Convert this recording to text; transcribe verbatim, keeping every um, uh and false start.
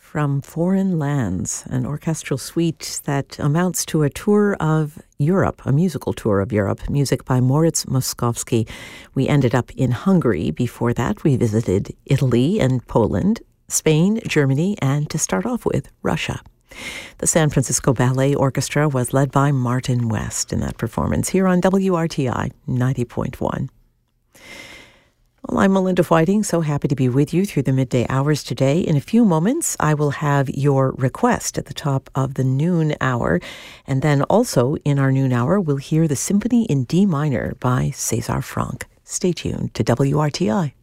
from Foreign Lands, an orchestral suite that amounts to a tour of Europe, a musical tour of Europe, music by Moritz Moszkowski. We ended up in Hungary. Before that, we visited Italy and Poland, Spain, Germany, and to start off with, Russia. The San Francisco Ballet Orchestra was led by Martin West in that performance here on W R T I ninety point one. Well, I'm Melinda Whiting, so happy to be with you through the midday hours today. In a few moments, I will have your request at the top of the noon hour. And then also in our noon hour, we'll hear the Symphony in D minor by César Franck. Stay tuned to W R T I.